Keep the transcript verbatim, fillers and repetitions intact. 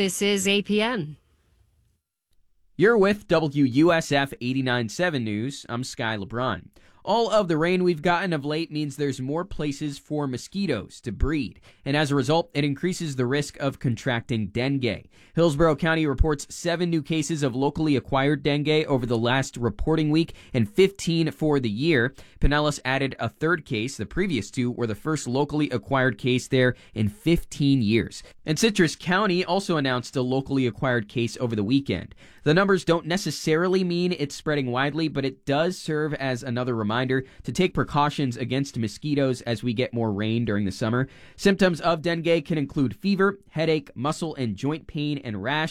This is A P N. You're with W U S F eighty-nine point seven News. I'm Sky LeBron. All of the rain we've gotten of late means there's more places for mosquitoes to breed, and as a result, it increases the risk of contracting dengue. Hillsborough County reports seven new cases of locally acquired dengue over the last reporting week and fifteen for the year. Pinellas added a third case. The previous two were the first locally acquired case there in fifteen years. And Citrus County also announced a locally acquired case over the weekend. The numbers don't necessarily mean it's spreading widely, but it does serve as another reminder to take precautions against mosquitoes as we get more rain during the summer. Symptoms of dengue can include fever, headache, muscle and joint pain, and rash.